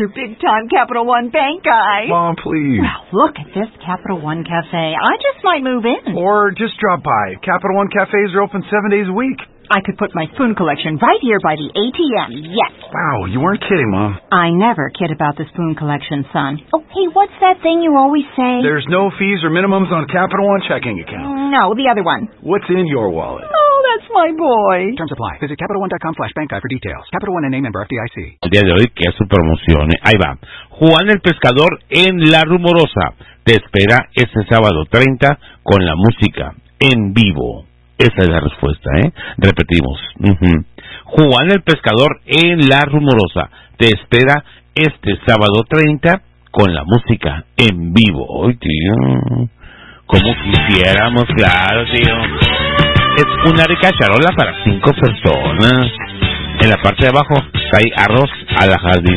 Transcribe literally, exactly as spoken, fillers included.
Mister Big Time Capital One Bank guy. Mom, please. Well, look at this Capital One Cafe. I just might move in. Or just drop by. Capital One cafes are open seven days a week. I could put my spoon collection right here by the A T M, yes. Wow, you weren't kidding, Mom. I never kid about the spoon collection, son. Oh, hey, what's that thing you always say? There's no fees or minimums on Capital One checking accounts. No, the other one. What's in your wallet? Oh, that's my boy. Terms apply. Visit Capital One dot com slash bank guide for details. Capital One N A member F D I C. El día de hoy, que es su promoción. ¿eh? Ahí va. Juan el Pescador en La Rumorosa. Te espera este sábado treinta con la música en vivo. Esa es la respuesta, ¿eh? Repetimos. Uh-huh. Juan el Pescador en La Rumorosa. Te espera este sábado treinta con la música en vivo. ¡Ay, tío! Como quisiéramos, claro, tío. Es una rica charola para cinco personas. En la parte de abajo cae arroz a la jardín.